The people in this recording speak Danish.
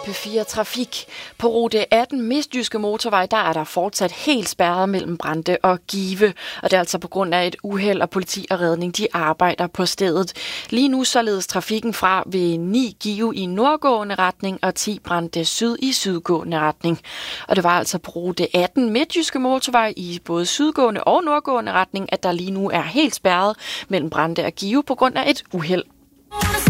P4 Trafik. På rute 18 Midtjyske Motorvej, der er der fortsat helt spærret mellem Brande og Give. Og det er altså på grund af et uheld, og politi og redning, de arbejder på stedet. Lige nu så ledes trafikken fra ved 9 Give i nordgående retning og 10 Brande Syd i sydgående retning. Og det var altså på rute 18 Midtjyske Motorvej i både sydgående og nordgående retning, at der lige nu er helt spærret mellem Brande og Give på grund af et uheld.